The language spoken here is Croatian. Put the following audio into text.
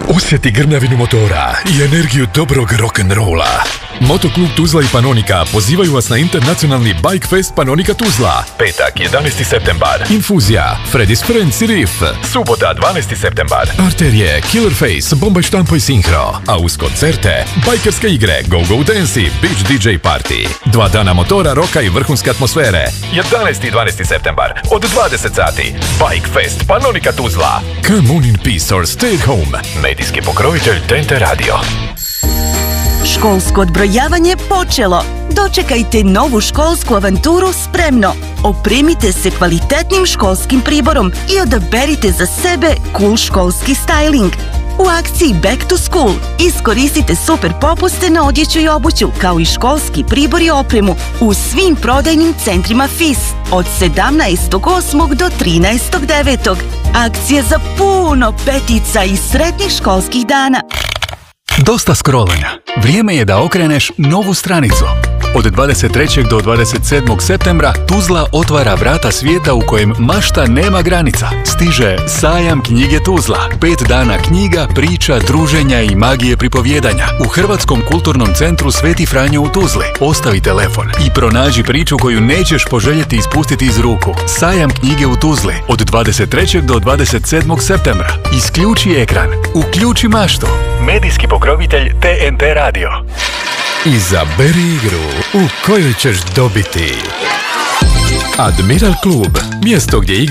Osjeti grmljavinu motora i energiju dobrog rock'n'rolla. Motoklub Tuzla i Panonika pozivaju vas na internacionalni Bike Fest Panonika Tuzla. Petak, 11. septembar. Infuzija, Freddy's Friends i Riff. Subota, 12. septembar. Arterije, Killer Face, Bombaj Štampo i Synchro. A uz koncerte, bajkerske igre, Go Go Dance i Beach DJ Party. 2 dana motora, roka i vrhunske atmosfere. 11. i 12. septembar. Od 20 sati. Bike Fest Panonika Tuzla. Come on in peace or stay at home. Medijski pokrovitelj TNT Radio. Školsko odbrojavanje počelo. Dočekajte novu školsku avanturu spremno. Opremite se kvalitetnim školskim priborom i odaberite za sebe cool školski styling. U akciji Back to School iskoristite super popuste na odjeću i obuću, kao i školski pribor i opremu u svim prodajnim centrima FIS od 17.8. do 13.9. Akcija za puno petica i sretnih školskih dana. Dosta scrollanja. Vrijeme je da okreneš novu stranicu. Od 23. do 27. septembra Tuzla otvara vrata svijeta u kojem mašta nema granica. Stiže sajam knjige Tuzla. 5 dana knjiga, priča, druženja i magije pripovjedanja. U Hrvatskom kulturnom centru Sveti Franjo u Tuzli. Ostavi telefon i pronađi priču koju nećeš poželjeti ispustiti iz ruku. Sajam knjige u Tuzli. Od 23. do 27. septembra. Isključi ekran. Uključi maštu. Medijski pokrovitelj TNT Radio. Izaberi igru u kojoj ćeš dobiti Admiral Klub, mjesto gdje